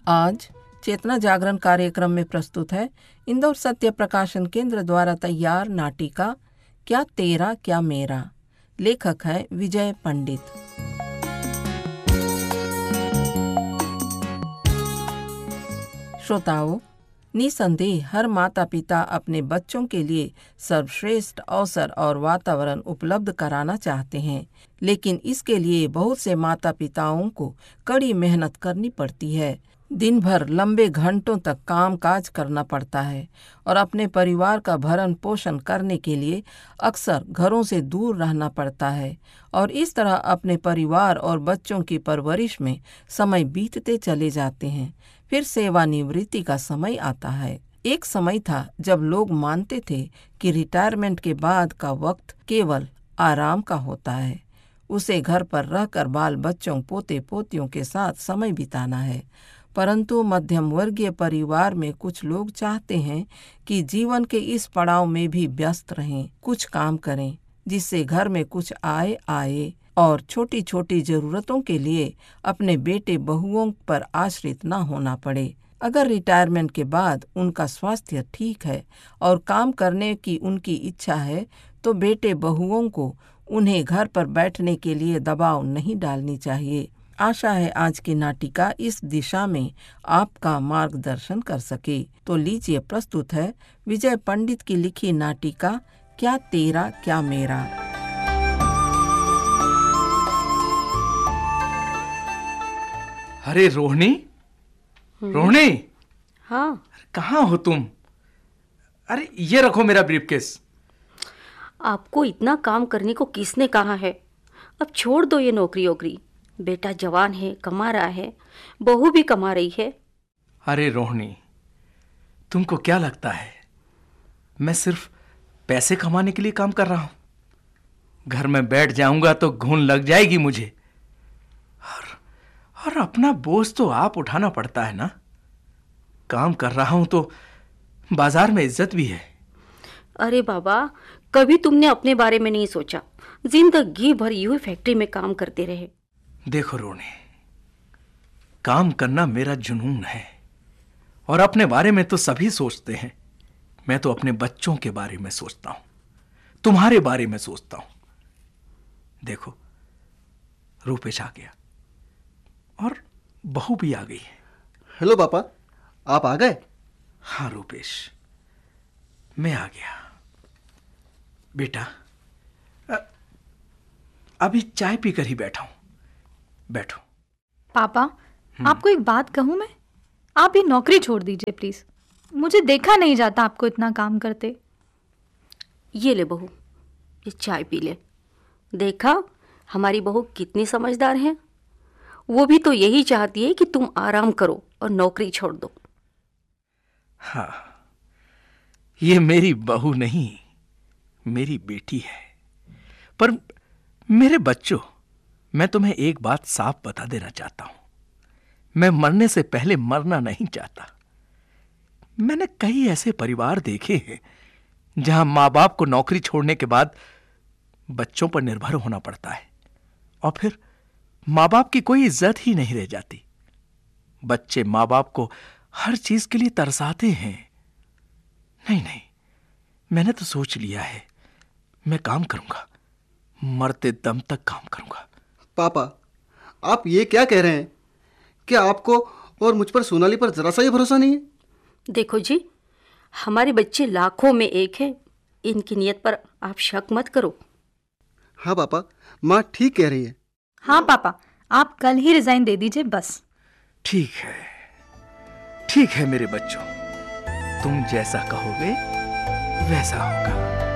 आज चेतना जागरण कार्यक्रम में प्रस्तुत है इंदौर सत्य प्रकाशन केंद्र द्वारा तैयार नाटिका क्या तेरा क्या मेरा। लेखक है विजय पंडित। श्रोताओं, निसंदेह हर माता पिता अपने बच्चों के लिए सर्वश्रेष्ठ अवसर और वातावरण उपलब्ध कराना चाहते हैं, लेकिन इसके लिए बहुत से माता पिताओं को कड़ी मेहनत करनी पड़ती है। दिन भर लंबे घंटों तक काम काज करना पड़ता है और अपने परिवार का भरण पोषण करने के लिए अक्सर घरों से दूर रहना पड़ता है और इस तरह अपने परिवार और बच्चों की परवरिश में समय बीतते चले जाते हैं। फिर सेवानिवृत्ति का समय आता है। एक समय था जब लोग मानते थे कि रिटायरमेंट के बाद का वक्त केवल आराम का होता है, उसे घर पर रहकर बाल बच्चों पोते पोतियों के साथ समय बिताना है। परंतु मध्यम वर्गीय परिवार में कुछ लोग चाहते हैं कि जीवन के इस पड़ाव में भी व्यस्त रहें, कुछ काम करें जिससे घर में कुछ आए और छोटी छोटी जरूरतों के लिए अपने बेटे बहुओं पर आश्रित न होना पड़े। अगर रिटायरमेंट के बाद उनका स्वास्थ्य ठीक है और काम करने की उनकी इच्छा है तो बेटे बहुओं को उन्हें घर पर बैठने के लिए दबाव नहीं डालनी चाहिए। आशा है आज की नाटिका इस दिशा में आपका मार्गदर्शन कर सके। तो लीजिए, प्रस्तुत है विजय पंडित की लिखी नाटिका क्या तेरा क्या मेरा। अरे रोहिणी, रोहिणी, हाँ, कहाँ हो तुम? अरे ये रखो मेरा ब्रीफकेस। आपको इतना काम करने को किसने कहा है? अब छोड़ दो ये नौकरी वोकरी। बेटा जवान है, कमा रहा है, बहू भी कमा रही है। अरे रोहिणी, तुमको क्या लगता है मैं सिर्फ पैसे कमाने के लिए काम कर रहा हूं? घर में बैठ जाऊंगा तो घुन लग जाएगी मुझे। और अपना बोझ तो आप उठाना पड़ता है ना। काम कर रहा हूं तो बाजार में इज्जत भी है। अरे बाबा, कभी तुमने अपने बारे में नहीं सोचा? जिंदगी भर यूं फैक्ट्री में काम करते रहे। देखो रोहिणी, काम करना मेरा जुनून है और अपने बारे में तो सभी सोचते हैं। मैं तो अपने बच्चों के बारे में सोचता हूं, तुम्हारे बारे में सोचता हूं। देखो, रूपेश आ गया और बहू भी आ गई है। हेलो पापा, आप आ गए? हाँ रूपेश, मैं आ गया। बेटा, अभी चाय पीकर ही बैठा हूं, बैठो। पापा, आपको एक बात कहूं मैं? आप ये नौकरी छोड़ दीजिए प्लीज। मुझे देखा नहीं जाता आपको इतना काम करते। ये ले बहू, ये चाय पी ले। देखा हमारी बहू कितनी समझदार है। वो भी तो यही चाहती है कि तुम आराम करो और नौकरी छोड़ दो। हाँ, ये मेरी बहू नहीं, मेरी बेटी है। पर मेरे बच्चों, मैं तुम्हें एक बात साफ बता देना चाहता हूं। मैं मरने से पहले मरना नहीं चाहता। मैंने कई ऐसे परिवार देखे हैं जहां मां बाप को नौकरी छोड़ने के बाद बच्चों पर निर्भर होना पड़ता है और फिर मां बाप की कोई इज्जत ही नहीं रह जाती। बच्चे मां बाप को हर चीज के लिए तरसाते हैं। नहीं, मैंने तो सोच लिया है, मैं काम करूंगा, मरते दम तक काम करूंगा। पापा, आप ये क्या कह रहे हैं? क्या आपको और मुझ पर, सोनाली पर जरा सा ही भरोसा नहीं है? देखो जी, हमारे बच्चे लाखों में एक है। इनकी नीयत पर आप शक मत करो। हाँ पापा, माँ ठीक कह रही है। हाँ पापा, आप कल ही रिजाइन दे दीजिए बस। ठीक है, ठीक है मेरे बच्चों, तुम जैसा कहोगे वैसा होगा।